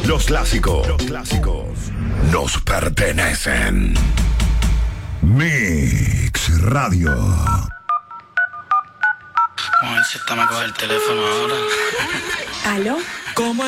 Los clásicos nos pertenecen. Mix Radio. Vamos a ver si esta me coge el teléfono ahora. ¿Aló? ¿Cómo